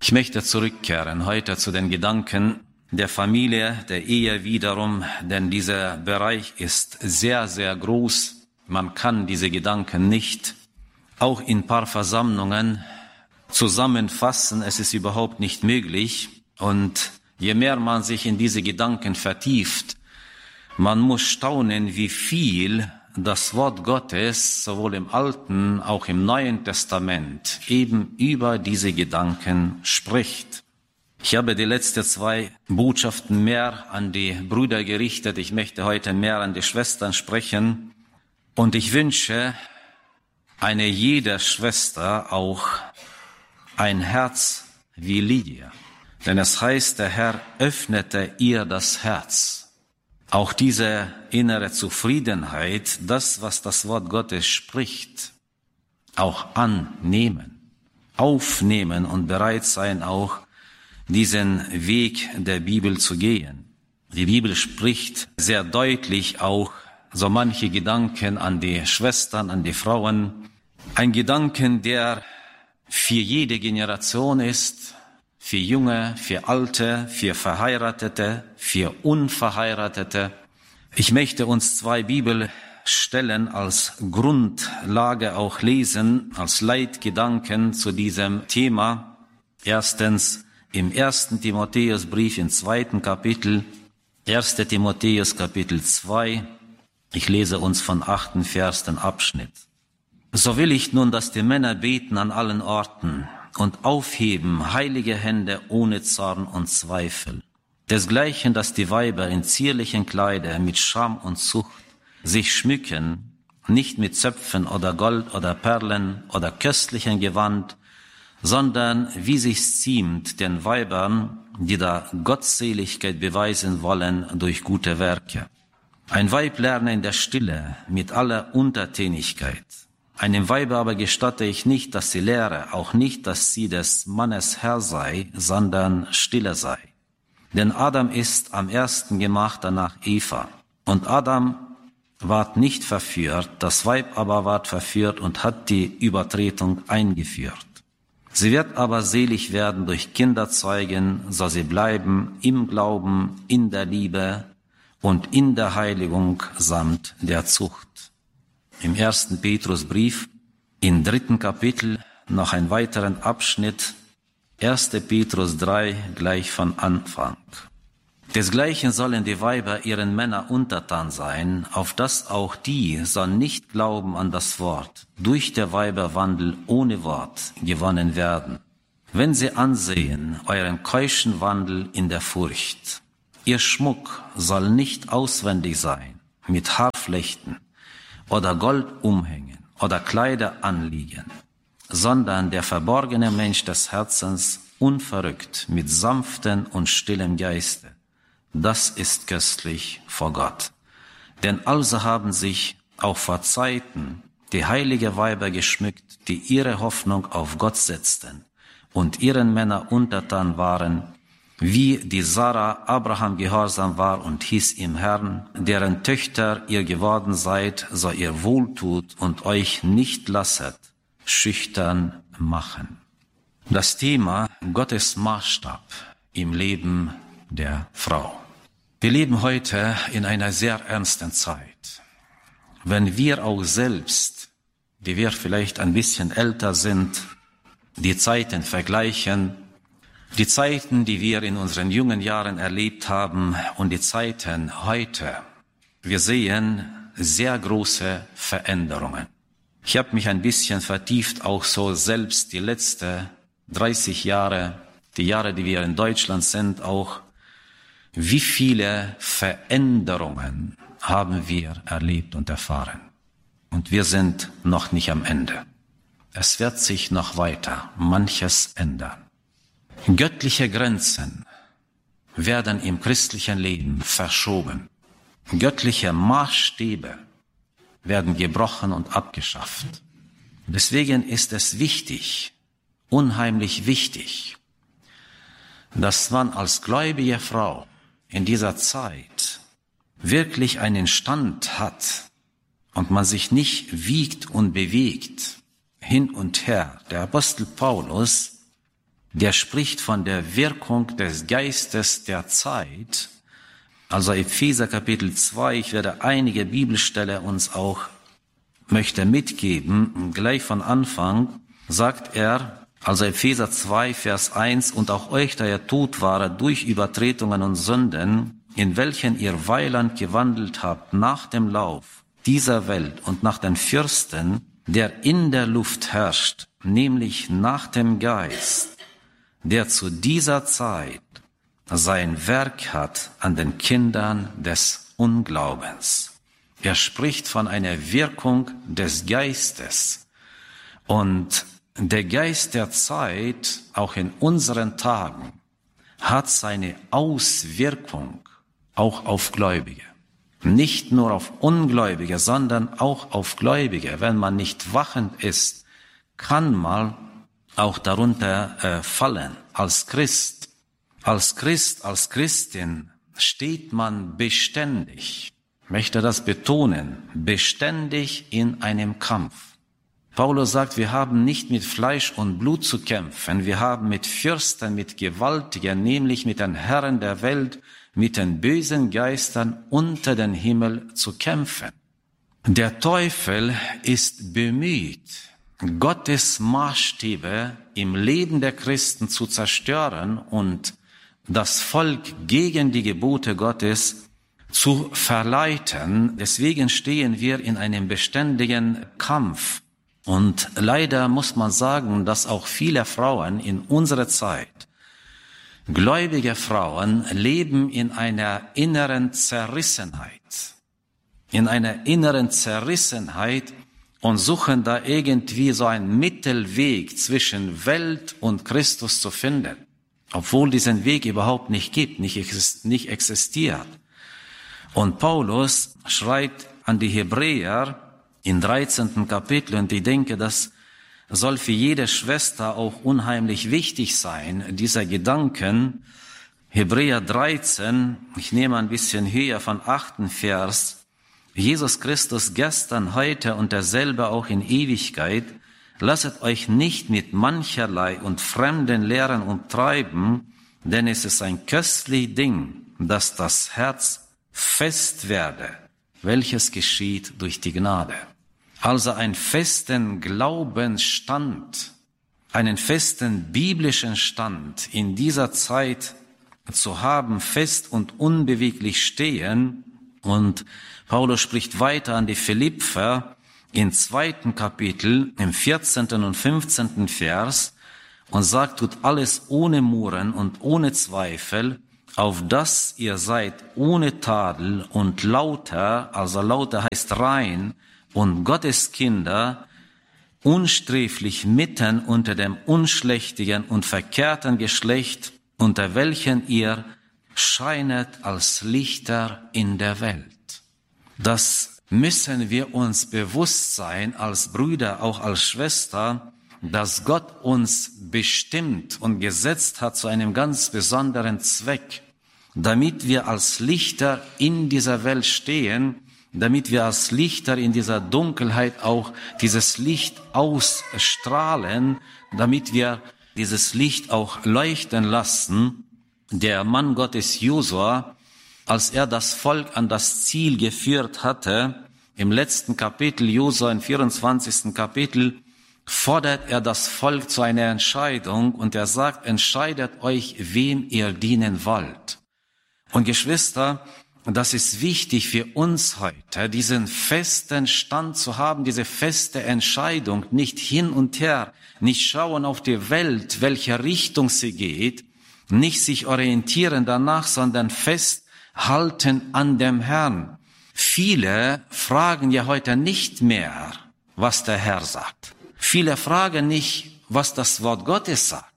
Ich möchte zurückkehren heute zu den Gedanken der Familie, der Ehe wiederum, denn dieser Bereich ist sehr, sehr groß. Man kann diese Gedanken nicht auch in ein paar Versammlungen zusammenfassen. Es ist überhaupt nicht möglich. Und je mehr man sich in diese Gedanken vertieft, man muss staunen, wie viel das Wort Gottes sowohl im Alten, auch im Neuen Testament eben über diese Gedanken spricht. Ich habe die letzten 2 Botschaften mehr an die Brüder gerichtet. Ich möchte heute mehr an die Schwestern sprechen. Und ich wünsche eine jeder Schwester auch ein Herz wie Lydia. Denn es heißt, der Herr öffnete ihr das Herz. Auch diese innere Zufriedenheit, das, was das Wort Gottes spricht, auch annehmen, aufnehmen und bereit sein, auch diesen Weg der Bibel zu gehen. Die Bibel spricht sehr deutlich auch so manche Gedanken an die Schwestern, an die Frauen. Ein Gedanken, der für jede Generation ist, für Junge, für Alte, für Verheiratete, für Unverheiratete. Ich möchte uns 2 Bibelstellen als Grundlage auch lesen, als Leitgedanken zu diesem Thema. Erstens im 1. Timotheusbrief im 2. Kapitel, 1. Timotheus Kapitel 2. Ich lese uns von 8. Vers den Abschnitt. So will ich nun, dass die Männer beten an allen Orten und aufheben heilige Hände ohne Zorn und Zweifel. Desgleichen, dass die Weiber in zierlichen Kleider mit Scham und Zucht sich schmücken, nicht mit Zöpfen oder Gold oder Perlen oder köstlichen Gewand, sondern wie sich's ziemt den Weibern, die da Gottseligkeit beweisen wollen durch gute Werke. Ein Weib lerne in der Stille mit aller Untertänigkeit. Einem Weibe aber gestatte ich nicht, dass sie lehre, auch nicht, dass sie des Mannes Herr sei, sondern stille sei. Denn Adam ist am ersten gemacht, danach Eva. Und Adam ward nicht verführt, das Weib aber ward verführt und hat die Übertretung eingeführt. Sie wird aber selig werden durch Kinderzeugen, so sie bleiben im Glauben, in der Liebe und in der Heiligung samt der Zucht. Im 1. Petrusbrief, im 3. Kapitel, noch einen weiteren Abschnitt, 1. Petrus 3, gleich von Anfang. Desgleichen sollen die Weiber ihren Männern untertan sein, auf dass auch die, so nicht glauben an das Wort, durch der Weiberwandel ohne Wort gewonnen werden. Wenn sie ansehen euren keuschen Wandel in der Furcht. Ihr Schmuck soll nicht auswendig sein, mit Haarflechten, oder Gold umhängen oder Kleider anliegen, sondern der verborgene Mensch des Herzens unverrückt mit sanftem und stillem Geiste. Das ist köstlich vor Gott. Denn also haben sich auch vor Zeiten die heilige Weiber geschmückt, die ihre Hoffnung auf Gott setzten und ihren Männern untertan waren, wie die Sarah Abraham gehorsam war und hieß im Herrn, deren Töchter ihr geworden seid, so ihr wohltut und euch nicht lasset, schüchtern machen. Das Thema Gottes Maßstab im Leben der Frau. Wir leben heute in einer sehr ernsten Zeit. Wenn wir auch selbst, die wir vielleicht ein bisschen älter sind, die Zeiten vergleichen, die Zeiten, die wir in unseren jungen Jahren erlebt haben und die Zeiten heute, wir sehen sehr große Veränderungen. Ich habe mich ein bisschen vertieft, auch so selbst die letzten 30 Jahre, die Jahre, die wir in Deutschland sind, auch wie viele Veränderungen haben wir erlebt und erfahren. Und wir sind noch nicht am Ende. Es wird sich noch weiter manches ändern. Göttliche Grenzen werden im christlichen Leben verschoben. Göttliche Maßstäbe werden gebrochen und abgeschafft. Deswegen ist es wichtig, unheimlich wichtig, dass man als gläubige Frau in dieser Zeit wirklich einen Stand hat und man sich nicht wiegt und bewegt hin und her. Der Apostel Paulus der spricht von der Wirkung des Geistes der Zeit. Also Epheser Kapitel 2, ich werde einige Bibelstelle uns auch möchte mitgeben. Gleich von Anfang sagt er, also Epheser 2, Vers 1, und auch euch, da ihr tot waret durch Übertretungen und Sünden, in welchen ihr weiland gewandelt habt nach dem Lauf dieser Welt und nach den Fürsten, der in der Luft herrscht, nämlich nach dem Geist, der zu dieser Zeit sein Werk hat an den Kindern des Unglaubens. Er spricht von einer Wirkung des Geistes. Und der Geist der Zeit, auch in unseren Tagen, hat seine Auswirkung auch auf Gläubige. Nicht nur auf Ungläubige, sondern auch auf Gläubige. Wenn man nicht wachend ist, kann man auch darunter fallen. Als Christ, als Christin steht man beständig, ich möchte das betonen, beständig in einem Kampf. Paulus sagt, wir haben nicht mit Fleisch und Blut zu kämpfen, wir haben mit Fürsten, mit Gewaltigen, nämlich mit den Herren der Welt, mit den bösen Geistern unter den Himmel zu kämpfen. Der Teufel ist bemüht, Gottes Maßstäbe im Leben der Christen zu zerstören und das Volk gegen die Gebote Gottes zu verleiten. Deswegen stehen wir in einem beständigen Kampf. Und leider muss man sagen, dass auch viele Frauen in unserer Zeit, gläubige Frauen, leben in einer inneren Zerrissenheit. In einer inneren Zerrissenheit und suchen da irgendwie so einen Mittelweg zwischen Welt und Christus zu finden. Obwohl diesen Weg überhaupt nicht gibt, nicht existiert. Und Paulus schreibt an die Hebräer im 13. Kapitel, und ich denke, das soll für jede Schwester auch unheimlich wichtig sein, dieser Gedanken. Hebräer 13, ich nehme ein bisschen höher von 8. Vers. Jesus Christus gestern, heute und derselbe auch in Ewigkeit. Lasset euch nicht mit mancherlei und fremden Lehren umtreiben, denn es ist ein köstlich Ding, dass das Herz fest werde, welches geschieht durch die Gnade. Also einen festen Glaubensstand, einen festen biblischen Stand in dieser Zeit zu haben, fest und unbeweglich stehen. Und Paulus spricht weiter an die Philipper im 2. Kapitel, im 14. und 15. Vers und sagt, tut alles ohne Murren und ohne Zweifel, auf dass ihr seid ohne Tadel und lauter, also lauter heißt rein, und Gottes Kinder, unsträflich mitten unter dem unschlächtigen und verkehrten Geschlecht, unter welchen ihr scheinet als Lichter in der Welt. Das müssen wir uns bewusst sein, als Brüder, auch als Schwester, dass Gott uns bestimmt und gesetzt hat zu einem ganz besonderen Zweck, damit wir als Lichter in dieser Welt stehen, damit wir als Lichter in dieser Dunkelheit auch dieses Licht ausstrahlen, damit wir dieses Licht auch leuchten lassen. Der Mann Gottes Josua, als er das Volk an das Ziel geführt hatte, im letzten Kapitel, Josua im 24. Kapitel, fordert er das Volk zu einer Entscheidung und er sagt, entscheidet euch, wem ihr dienen wollt. Und Geschwister, das ist wichtig für uns heute, diesen festen Stand zu haben, diese feste Entscheidung, nicht hin und her, nicht schauen auf die Welt, welche Richtung sie geht, nicht sich orientieren danach, sondern festhalten an dem Herrn. Viele fragen ja heute nicht mehr, was der Herr sagt. Viele fragen nicht, was das Wort Gottes sagt.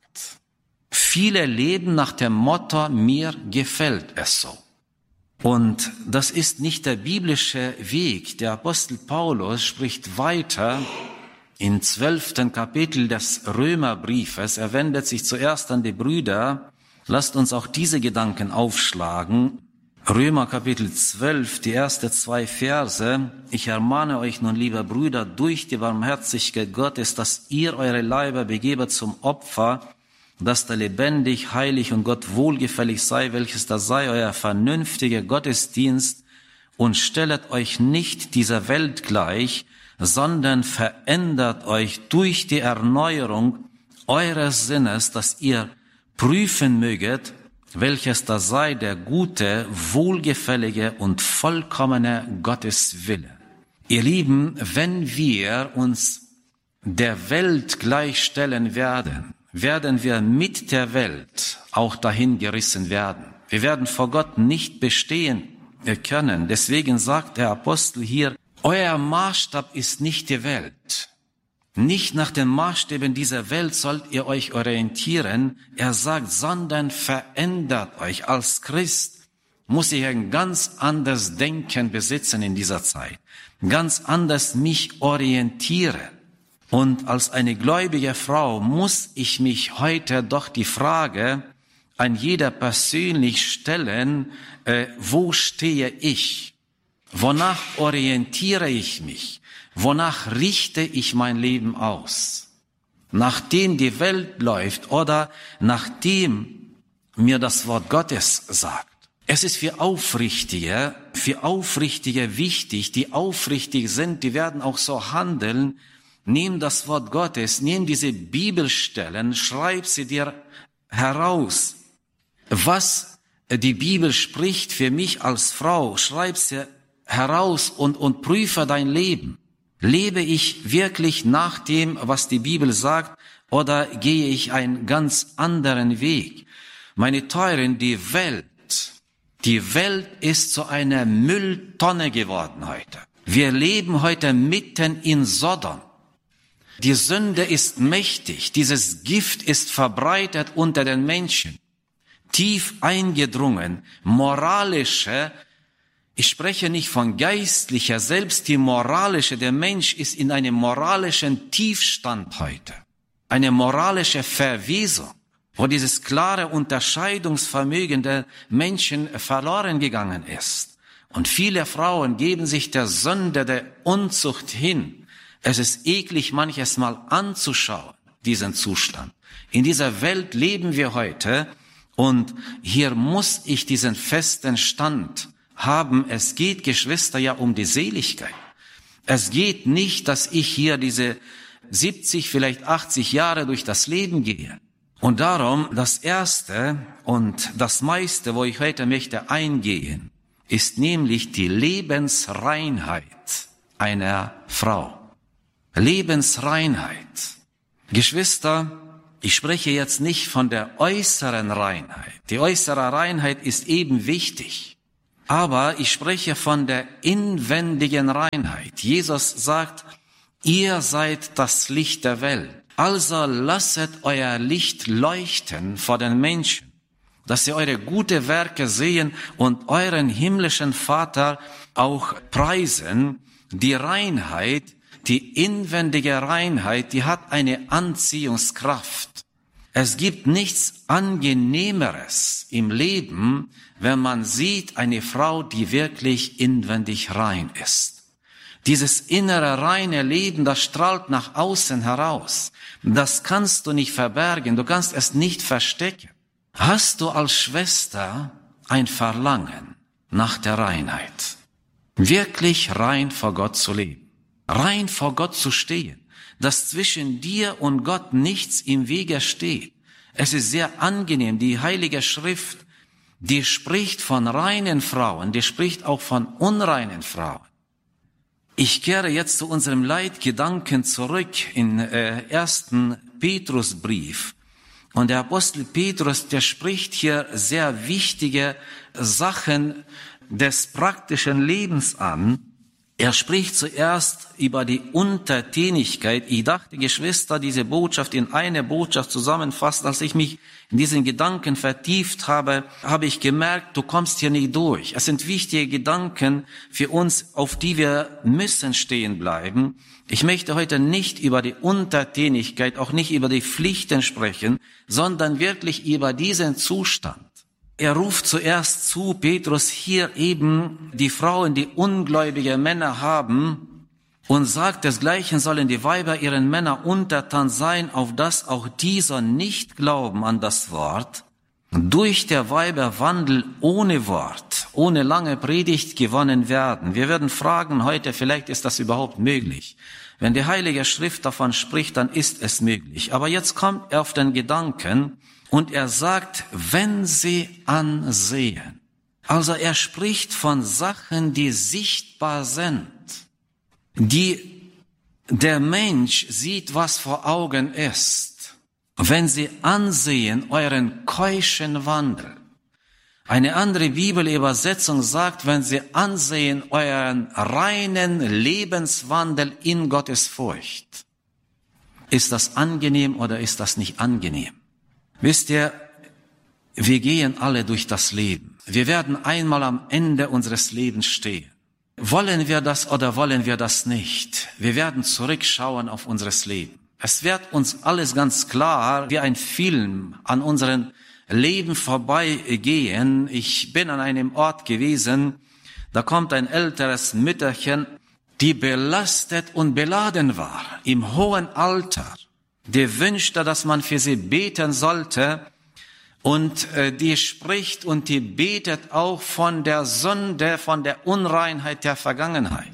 Viele leben nach dem Motto, mir gefällt es so. Und das ist nicht der biblische Weg. Der Apostel Paulus spricht weiter im 12. Kapitel des Römerbriefes. Er wendet sich zuerst an die Brüder. Lasst uns auch diese Gedanken aufschlagen. Römer Kapitel 12, die ersten 2 Verse. Ich ermahne euch nun, liebe Brüder, durch die Barmherzigkeit Gottes, dass ihr eure Leiber begebet zum Opfer, dass da lebendig, heilig und Gott wohlgefällig sei, welches da sei euer vernünftiger Gottesdienst, und stellet euch nicht dieser Welt gleich, sondern verändert euch durch die Erneuerung eures Sinnes, dass ihr prüfen möget, welches da sei der gute, wohlgefällige und vollkommene Gotteswille. Ihr Lieben, wenn wir uns der Welt gleichstellen werden, werden wir mit der Welt auch dahin gerissen werden. Wir werden vor Gott nicht bestehen können. Deswegen sagt der Apostel hier, euer Maßstab ist nicht die Welt. Nicht nach den Maßstäben dieser Welt sollt ihr euch orientieren. Er sagt, sondern verändert euch. Als Christ muss ich ein ganz anderes Denken besitzen in dieser Zeit. Ganz anders mich orientieren. Und als eine gläubige Frau muss ich mich heute doch die Frage an jeder persönlich stellen, wo stehe ich? Wonach orientiere ich mich? Wonach richte ich mein Leben aus? Nachdem die Welt läuft oder nachdem mir das Wort Gottes sagt? Es ist für Aufrichtige wichtig, die aufrichtig sind, die werden auch so handeln. Nimm das Wort Gottes, nimm diese Bibelstellen, schreib sie dir heraus. Was die Bibel spricht für mich als Frau, schreib sie heraus und prüfe dein Leben. Lebe ich wirklich nach dem, was die Bibel sagt, oder gehe ich einen ganz anderen Weg? Meine Teuren, die Welt ist zu einer Mülltonne geworden heute. Wir leben heute mitten in Sodom. Die Sünde ist mächtig. Dieses Gift ist verbreitet unter den Menschen. Tief eingedrungen. Moralische, ich spreche nicht von geistlicher, selbst die moralische, der Mensch ist in einem moralischen Tiefstand heute. Eine moralische Verwesung, wo dieses klare Unterscheidungsvermögen der Menschen verloren gegangen ist. Und viele Frauen geben sich der Sünde, der Unzucht hin. Es ist eklig, manches Mal anzuschauen, diesen Zustand. In dieser Welt leben wir heute und hier muss ich diesen festen Stand haben. Es geht, Geschwister, ja um die Seligkeit. Es geht nicht, dass ich hier diese 70, vielleicht 80 Jahre durch das Leben gehe. Und darum, das Erste und das meiste, wo ich heute möchte eingehen, ist nämlich die Lebensreinheit einer Frau. Lebensreinheit. Geschwister, ich spreche jetzt nicht von der äußeren Reinheit. Die äußere Reinheit ist eben wichtig. Aber ich spreche von der inwendigen Reinheit. Jesus sagt, ihr seid das Licht der Welt. Also lasset euer Licht leuchten vor den Menschen, dass sie eure gute Werke sehen und euren himmlischen Vater auch preisen. Die Reinheit, die inwendige Reinheit, die hat eine Anziehungskraft. Es gibt nichts Angenehmeres im Leben, wenn man sieht eine Frau, die wirklich inwendig rein ist. Dieses innere reine Leben, das strahlt nach außen heraus. Das kannst du nicht verbergen, du kannst es nicht verstecken. Hast du als Schwester ein Verlangen nach der Reinheit, wirklich rein vor Gott zu leben? Rein vor Gott zu stehen, dass zwischen dir und Gott nichts im Wege steht. Es ist sehr angenehm, die Heilige Schrift, die spricht von reinen Frauen, die spricht auch von unreinen Frauen. Ich kehre jetzt zu unserem Leitgedanken zurück in 1. Petrusbrief. Und der Apostel Petrus, der spricht hier sehr wichtige Sachen des praktischen Lebens an. Er spricht zuerst über die Untertänigkeit. Ich dachte, Geschwister, diese Botschaft in eine Botschaft zusammenfassen. Als ich mich in diesen Gedanken vertieft habe, habe ich gemerkt, du kommst hier nicht durch. Es sind wichtige Gedanken für uns, auf die wir müssen stehen bleiben. Ich möchte heute nicht über die Untertänigkeit, auch nicht über die Pflichten sprechen, sondern wirklich über diesen Zustand. Er ruft zuerst zu, Petrus, hier eben die Frauen, die ungläubige Männer haben, Und sagt, desgleichen sollen die Weiber ihren Männern untertan sein, auf dass auch dieser nicht glauben an das Wort, durch der Weiber Wandel ohne Wort, ohne lange Predigt gewonnen werden. Wir werden fragen heute, vielleicht ist das überhaupt möglich. Wenn die Heilige Schrift davon spricht, dann ist es möglich. Aber jetzt kommt er auf den Gedanken und er sagt, wenn sie ansehen. Also er spricht von Sachen, die sichtbar sind, die der Mensch sieht, was vor Augen ist. Wenn sie ansehen euren keuschen Wandel. Eine andere Bibelübersetzung sagt, wenn sie ansehen euren reinen Lebenswandel in Gottes Furcht. Ist das angenehm oder ist das nicht angenehm? Wisst ihr, wir gehen alle durch das Leben. Wir werden einmal am Ende unseres Lebens stehen. Wollen wir das oder wollen wir das nicht? Wir werden zurückschauen auf unseres Leben. Es wird uns alles ganz klar wie ein Film an unseren Leben vorbeigehen. Ich bin an einem Ort gewesen, da kommt ein älteres Mütterchen, die belastet und beladen war, im hohen Alter. Die wünschte, dass man für sie beten sollte und die spricht und die betet auch von der Sünde, von der Unreinheit der Vergangenheit.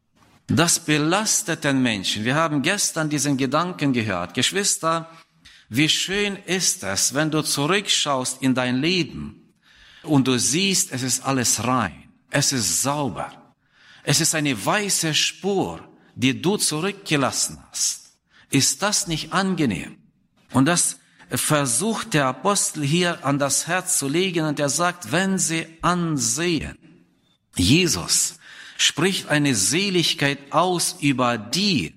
Das belastet den Menschen. Wir haben gestern diesen Gedanken gehört. Geschwister, wie schön ist es, wenn du zurückschaust in dein Leben und du siehst, es ist alles rein, es ist sauber, es ist eine weiße Spur, die du zurückgelassen hast. Ist das nicht angenehm? Und das versucht der Apostel hier an das Herz zu legen und er sagt, wenn sie ansehen. Jesus spricht eine Seligkeit aus über die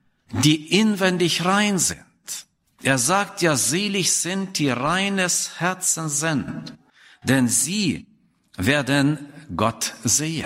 inwendig rein sind. Er sagt ja, selig sind, die reines Herzen sind, denn sie werden Gott sehen.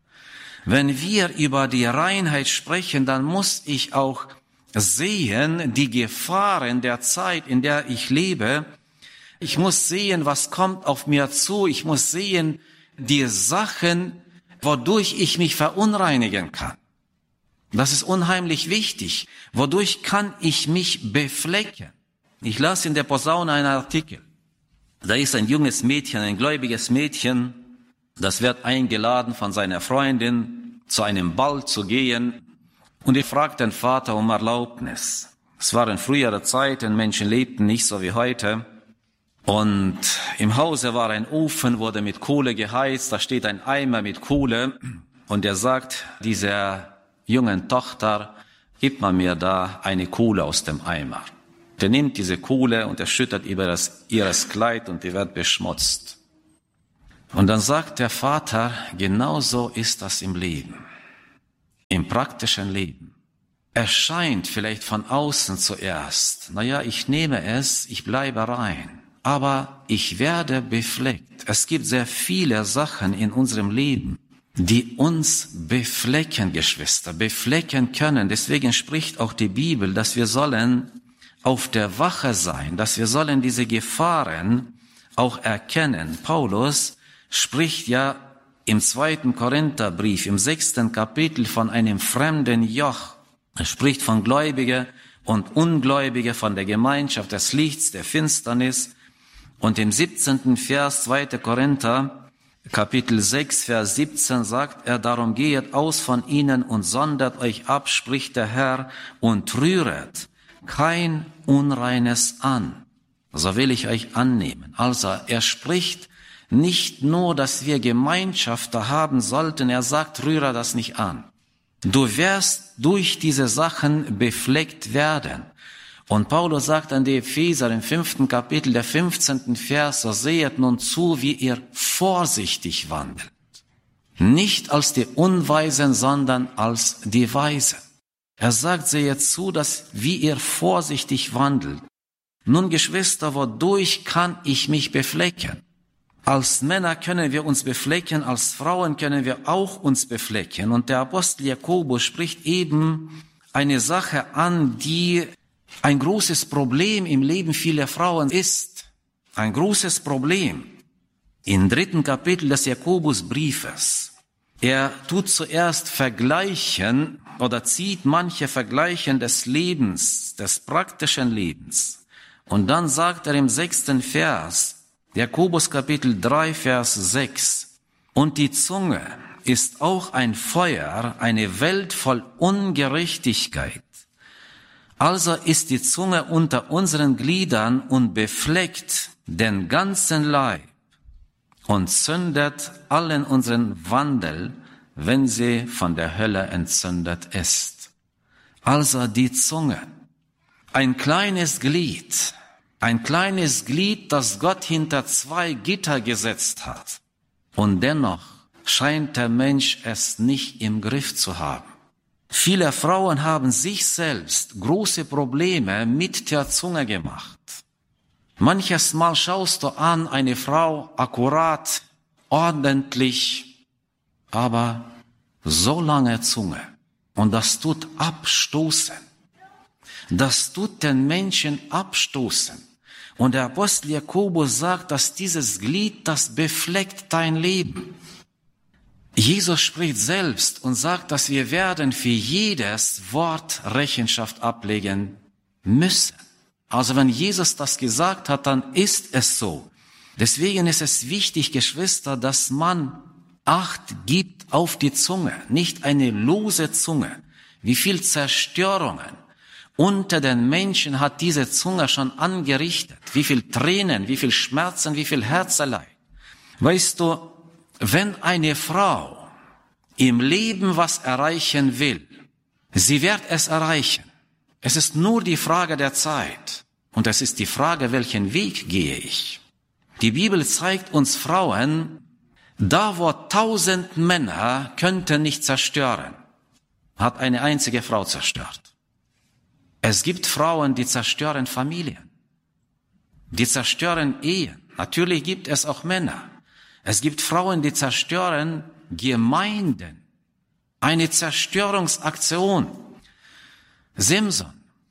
Wenn wir über die Reinheit sprechen, dann muss ich auch sehen, die Gefahren der Zeit, in der ich lebe. Ich muss sehen, was kommt auf mir zu. Ich muss sehen, die Sachen, wodurch ich mich verunreinigen kann. Das ist unheimlich wichtig. Wodurch kann ich mich beflecken? Ich las in der Posaune einen Artikel. Da ist ein junges Mädchen, ein gläubiges Mädchen, das wird eingeladen von seiner Freundin, zu einem Ball zu gehen. Und ich fragt den Vater um Erlaubnis. Es war in früherer Zeiten, Menschen lebten nicht so wie heute. Und im Hause war ein Ofen, wurde mit Kohle geheizt, da steht ein Eimer mit Kohle. Und er sagt dieser jungen Tochter, gib mal mir da eine Kohle aus dem Eimer. Der nimmt diese Kohle und er schüttet über ihres Kleid und die wird beschmutzt. Und dann sagt der Vater, genauso ist das im Leben, im praktischen Leben. Erscheint vielleicht von außen zuerst, naja, ich nehme es, ich bleibe rein, aber ich werde befleckt. Es gibt sehr viele Sachen in unserem Leben, die uns beflecken, Geschwister, beflecken können. Deswegen spricht auch die Bibel, dass wir sollen auf der Wache sein, dass wir sollen diese Gefahren auch erkennen. Paulus spricht ja im 2. Korintherbrief, im 6. Kapitel von einem fremden Joch. Er spricht von Gläubige und Ungläubige, von der Gemeinschaft des Lichts, der Finsternis. Und im 17. Vers 2. Korinther, Kapitel 6, Vers 17 sagt er, darum gehet aus von ihnen und sondert euch ab, spricht der Herr, und rühret kein Unreines an. So will ich euch annehmen. Also er spricht nicht nur, dass wir Gemeinschaft da haben sollten, er sagt, rühre das nicht an. Du wirst durch diese Sachen befleckt werden. Und Paulus sagt an die Epheser im 5. Kapitel, der 15. Vers, so sehet nun zu, wie ihr vorsichtig wandelt. Nicht als die Unweisen, sondern als die Weisen. Er sagt, sehet zu, dass wie ihr vorsichtig wandelt. Nun, Geschwister, wodurch kann ich mich beflecken? Als Männer können wir uns beflecken, als Frauen können wir auch uns beflecken. Und der Apostel Jakobus spricht eben eine Sache an, die ein großes Problem im Leben vieler Frauen ist. Ein großes Problem. Im 3. Kapitel des Jakobusbriefes, Er tut zuerst Vergleichen oder zieht manche Vergleichen des Lebens, des praktischen Lebens. Und dann sagt er im 6. Vers, Jakobus Kapitel 3, Vers 6, und die Zunge ist auch ein Feuer, eine Welt voll Ungerechtigkeit. Also ist die Zunge unter unseren Gliedern und befleckt den ganzen Leib und zündet allen unseren Wandel, wenn sie von der Hölle entzündet ist. Also die Zunge, ein kleines Glied, das Gott hinter 2 Gitter gesetzt hat. Und dennoch scheint der Mensch es nicht im Griff zu haben. Viele Frauen haben sich selbst große Probleme mit der Zunge gemacht. Manches Mal schaust du an eine Frau akkurat, ordentlich, aber so lange Zunge. Und das tut abstoßen. Das tut den Menschen abstoßen. Und der Apostel Jakobus sagt, dass dieses Glied, das befleckt dein Leben. Jesus spricht selbst und sagt, dass wir werden für jedes Wort Rechenschaft ablegen müssen. Also wenn Jesus das gesagt hat, dann ist es so. Deswegen ist es wichtig, Geschwister, dass man Acht gibt auf die Zunge, nicht eine lose Zunge. Wie viel Zerstörungen unter den Menschen hat diese Zunge schon angerichtet? Wie viel Tränen, wie viel Schmerzen, wie viel Herzeleid? Weißt du, wenn eine Frau im Leben was erreichen will, sie wird es erreichen. Es ist nur die Frage der Zeit. Und es ist die Frage, welchen Weg gehe ich? Die Bibel zeigt uns Frauen, da wo 1000 Männer könnten nicht zerstören, hat eine einzige Frau zerstört. Es gibt Frauen, die zerstören Familien. Die zerstören Ehen. Natürlich gibt es auch Männer. Es gibt Frauen, die zerstören Gemeinden. Eine Zerstörungsaktion. Simson,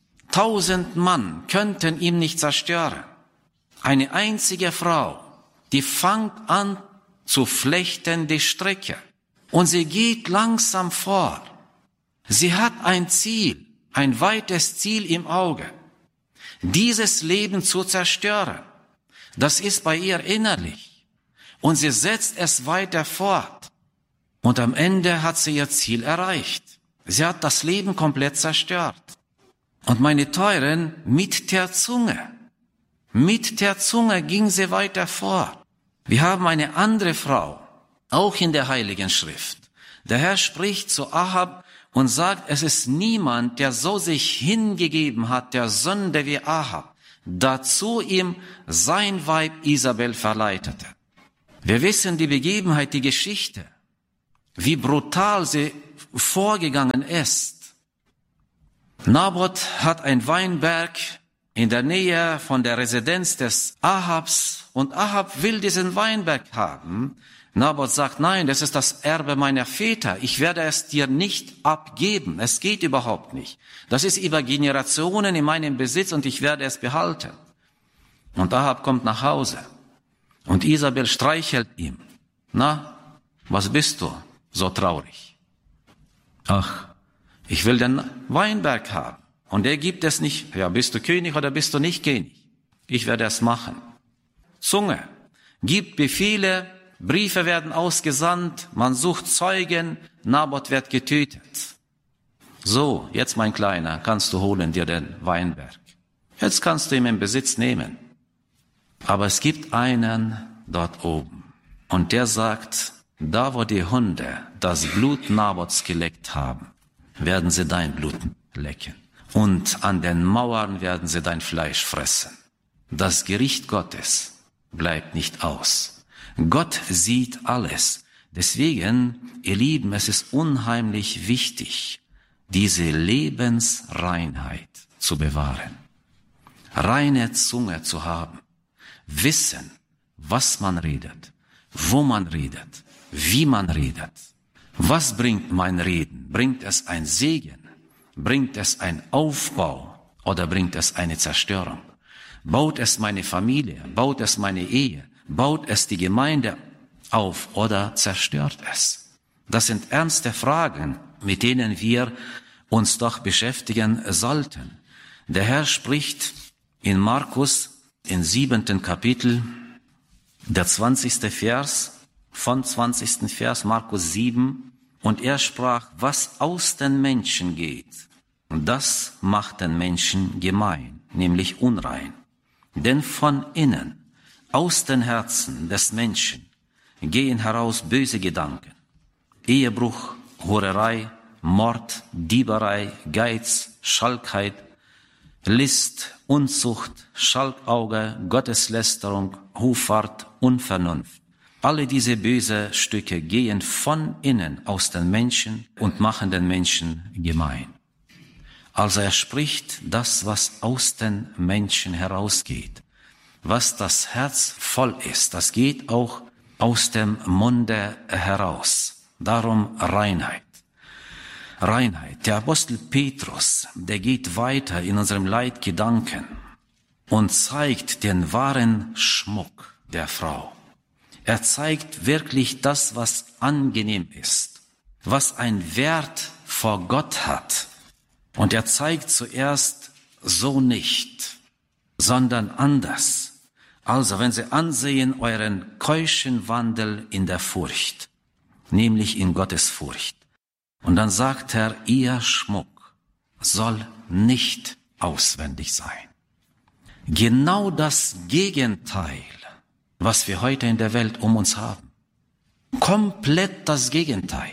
1000 Mann könnten ihn nicht zerstören. Eine einzige Frau, die fängt an zu flechten die Stricke. Und sie geht langsam vor. Sie hat ein Ziel, ein weites Ziel im Auge. Dieses Leben zu zerstören. Das ist bei ihr innerlich. Und sie setzt es weiter fort. Und am Ende hat sie ihr Ziel erreicht. Sie hat das Leben komplett zerstört. Und meine Teuren, mit der Zunge ging sie weiter fort. Wir haben eine andere Frau, auch in der Heiligen Schrift. Der Herr spricht zu Ahab und sagt, es ist niemand, der so sich hingegeben hat, der Sünde wie Ahab, dazu ihm sein Weib Isabel verleitete. Wir wissen die Begebenheit, die Geschichte, wie brutal sie vorgegangen ist. Naboth hat einen Weinberg in der Nähe von der Residenz des Ahabs und Ahab will diesen Weinberg haben. Naboth sagt, nein, das ist das Erbe meiner Väter. Ich werde es dir nicht abgeben. Es geht überhaupt nicht. Das ist über Generationen in meinem Besitz und ich werde es behalten. Und Ahab kommt nach Hause und Isabel streichelt ihm. Na, was bist du so traurig? Ach, ich will den Weinberg haben. Und er gibt es nicht. Ja, bist du König oder bist du nicht König? Ich werde es machen. Zunge gibt Befehle, Briefe werden ausgesandt, man sucht Zeugen, Naboth wird getötet. So, jetzt mein Kleiner, kannst du holen dir den Weinberg. Jetzt kannst du ihn in Besitz nehmen. Aber es gibt einen dort oben. Und der sagt, da wo die Hunde das Blut Naboths geleckt haben, werden sie dein Blut lecken. Und an den Mauern werden sie dein Fleisch fressen. Das Gericht Gottes bleibt nicht aus. Gott sieht alles. Deswegen, ihr Lieben, es ist unheimlich wichtig, diese Lebensreinheit zu bewahren. Reine Zunge zu haben. Wissen, was man redet, wo man redet, wie man redet. Was bringt mein Reden? Bringt es ein Segen? Bringt es einen Aufbau oder bringt es eine Zerstörung? Baut es meine Familie? Baut es meine Ehe? Baut es die Gemeinde auf oder zerstört es? Das sind ernste Fragen, mit denen wir uns doch beschäftigen sollten. Der Herr spricht in Markus, im 7. Kapitel, der 20. Vers, von 20. Vers, Markus 7, und er sprach, was aus den Menschen geht, das macht den Menschen gemein, nämlich unrein. Denn von innen, aus den Herzen des Menschen, gehen heraus böse Gedanken, Ehebruch, Hurerei, Mord, Dieberei, Geiz, Schalkheit, List, Unzucht, Schalkauge, Gotteslästerung, Hoffart, Unvernunft. Alle diese böse Stücke gehen von innen aus den Menschen und machen den Menschen gemein. Also er spricht das, was aus den Menschen herausgeht. Was das Herz voll ist, das geht auch aus dem Munde heraus. Darum Reinheit. Reinheit. Der Apostel Petrus, der geht weiter in unserem Leitgedanken und zeigt den wahren Schmuck der Frau. Er zeigt wirklich das, was angenehm ist, was einen Wert vor Gott hat. Und er zeigt zuerst so nicht, sondern anders. Also, wenn Sie ansehen, euren keuschen Wandel in der Furcht, nämlich in Gottes Furcht. Und dann sagt er, ihr Schmuck soll nicht auswendig sein. Genau das Gegenteil, was wir heute in der Welt um uns haben. Komplett das Gegenteil.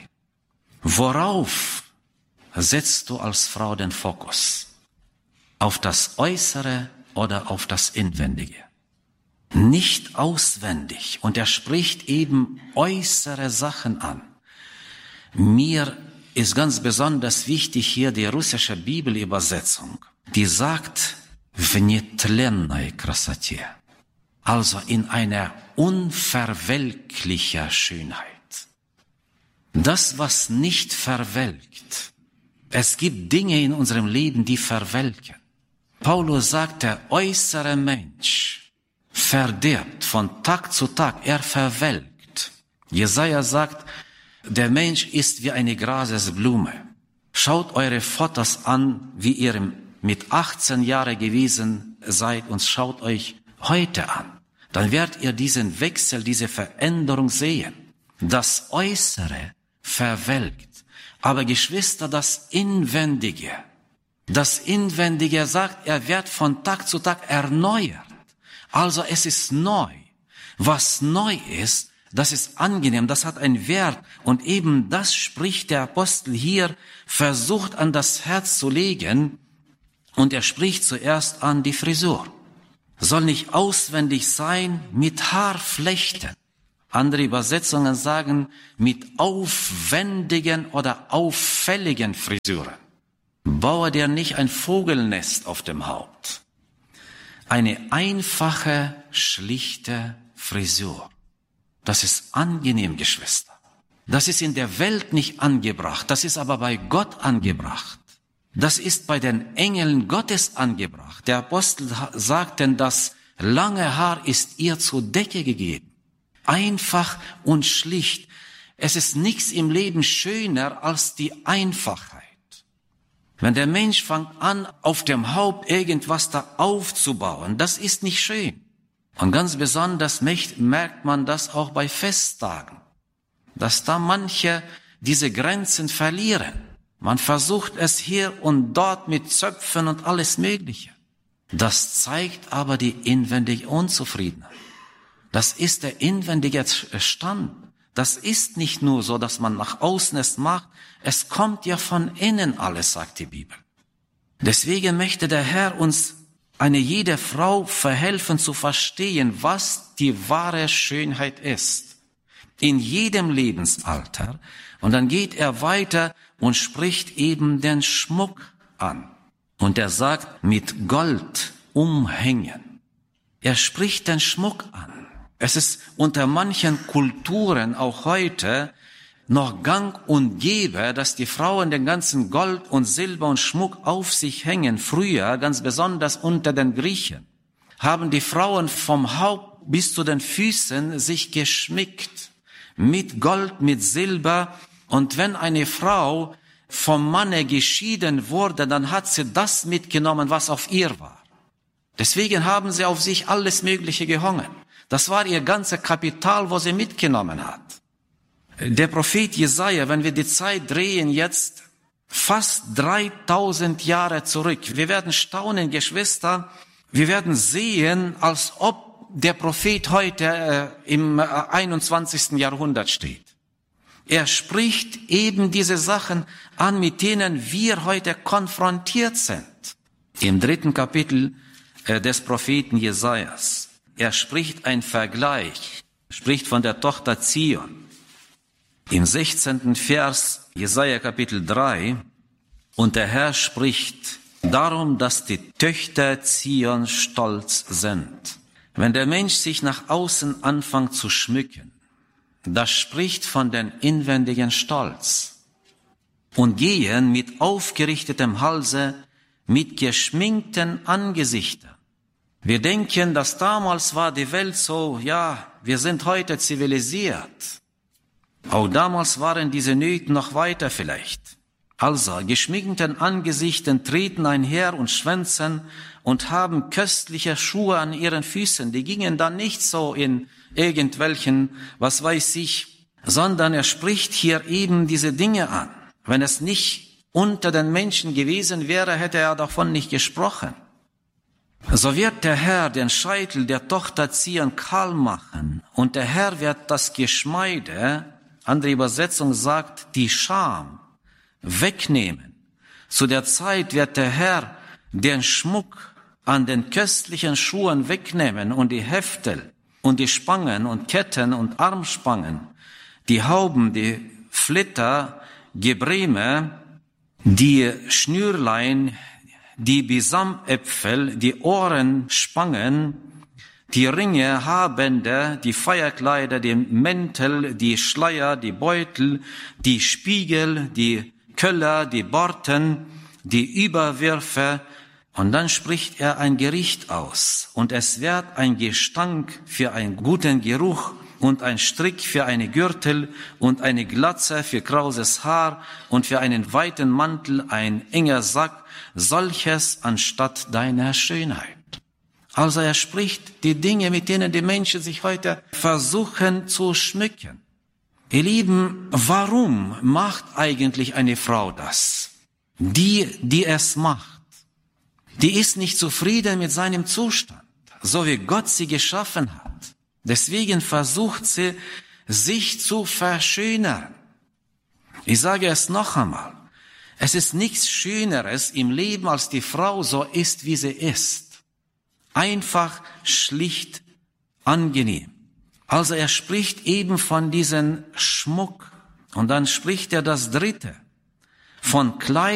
Worauf setzt du als Frau den Fokus? Auf das Äußere oder auf das Inwendige? Nicht auswendig. Und er spricht eben äußere Sachen an. Mir ist ganz besonders wichtig hier die russische Bibelübersetzung. Die sagt, в нетленной красоте. Also in einer unverwelklicher Schönheit. Das, was nicht verwelkt. Es gibt Dinge in unserem Leben, die verwelken. Paulus sagt, der äußere Mensch verdirbt von Tag zu Tag, er verwelkt. Jesaja sagt, der Mensch ist wie eine Grasesblume. Schaut eure Fotos an, wie ihr mit 18 Jahren gewesen seid und schaut euch heute an. Dann werdet ihr diesen Wechsel, diese Veränderung sehen. Das Äußere verwelkt. Aber Geschwister, das Inwendige, sagt, er wird von Tag zu Tag erneuert. Also es ist neu. Was neu ist, das ist angenehm, das hat einen Wert. Und eben das spricht der Apostel hier, versucht an das Herz zu legen. Und er spricht zuerst an die Frisur. Soll nicht auswendig sein mit Haarflechten. Andere Übersetzungen sagen mit aufwendigen oder auffälligen Frisuren. Baue dir nicht ein Vogelnest auf dem Haupt. Eine einfache, schlichte Frisur. Das ist angenehm, Geschwister. Das ist in der Welt nicht angebracht, das ist aber bei Gott angebracht. Das ist bei den Engeln Gottes angebracht. Der Apostel sagt denn, das lange Haar ist ihr zur Decke gegeben. Einfach und schlicht. Es ist nichts im Leben schöner als die Einfachheit. Wenn der Mensch fängt an, auf dem Haupt irgendwas da aufzubauen, das ist nicht schön. Und ganz besonders merkt man das auch bei Festtagen, dass da manche diese Grenzen verlieren. Man versucht es hier und dort mit Zöpfen und alles Mögliche. Das zeigt aber die inwendige Unzufriedenheit. Das ist der inwendige Stand. Das ist nicht nur so, dass man nach außen es macht. Es kommt ja von innen alles, sagt die Bibel. Deswegen möchte der Herr uns eine jede Frau verhelfen zu verstehen, was die wahre Schönheit ist. In jedem Lebensalter. Und dann geht er weiter und spricht eben den Schmuck an. Und er sagt, mit Gold umhängen. Er spricht den Schmuck an. Es ist unter manchen Kulturen auch heute noch gang und gäbe, dass die Frauen den ganzen Gold und Silber und Schmuck auf sich hängen. Früher, ganz besonders unter den Griechen, haben die Frauen vom Haupt bis zu den Füßen sich geschmückt. Mit Gold, mit Silber Und wenn eine Frau vom Manne geschieden wurde, dann hat sie das mitgenommen, was auf ihr war. Deswegen haben sie auf sich alles Mögliche gehangen. Das war ihr ganzes Kapital, was sie mitgenommen hat. Der Prophet Jesaja, wenn wir die Zeit drehen jetzt fast 3000 Jahre zurück. Wir werden staunen, Geschwister, wir werden sehen, als ob der Prophet heute im 21. Jahrhundert steht. Er spricht eben diese Sachen an, mit denen wir heute konfrontiert sind. Im 3. Kapitel des Propheten Jesajas. Er spricht ein Vergleich, spricht von der Tochter Zion. Im 16. Vers, Jesaja Kapitel 3, und der Herr spricht darum, dass die Töchter Zion stolz sind. Wenn der Mensch sich nach außen anfängt zu schmücken, das spricht von dem inwendigen Stolz. Und gehen mit aufgerichtetem Halse, mit geschminkten Angesichtern. Wir denken, dass damals war die Welt so, ja, wir sind heute zivilisiert. Auch damals waren diese Nöte noch weiter vielleicht. Also, geschminkten Angesichten treten einher und schwänzen und haben köstliche Schuhe an ihren Füßen. Die gingen dann nicht so in irgendwelchen, was weiß ich, sondern er spricht hier eben diese Dinge an. Wenn es nicht unter den Menschen gewesen wäre, hätte er davon nicht gesprochen. So wird der Herr den Scheitel der Tochter Zion kahl machen und der Herr wird das Geschmeide, andere Übersetzung sagt, die Scham, wegnehmen. Zu der Zeit wird der Herr den Schmuck an den köstlichen Schuhen wegnehmen und die Heftel und die Spangen und Ketten und Armspangen, die Hauben, die Flitter, Gebreme, die Schnürlein, die Bisamäpfel, die Ohrenspangen, die Ringe, Haarbänder, die Feierkleider, die Mäntel, die Schleier, die Beutel, die Spiegel, die Köller, die Borten, die Überwürfe. Und dann spricht er ein Gericht aus. Und es wird ein Gestank für einen guten Geruch und ein Strick für eine Gürtel und eine Glatze für krauses Haar und für einen weiten Mantel ein enger Sack, solches anstatt deiner Schönheit. Also er spricht die Dinge, mit denen die Menschen sich heute versuchen zu schmücken. Ihr Lieben, warum macht eigentlich eine Frau das? Die es macht, die ist nicht zufrieden mit seinem Zustand, so wie Gott sie geschaffen hat. Deswegen versucht sie, sich zu verschönern. Ich sage es noch einmal. Es ist nichts Schöneres im Leben, als die Frau so ist, wie sie ist. Einfach, schlicht, angenehm. Also er spricht eben von diesem Schmuck. Und dann spricht er das Dritte. Von Kleidern.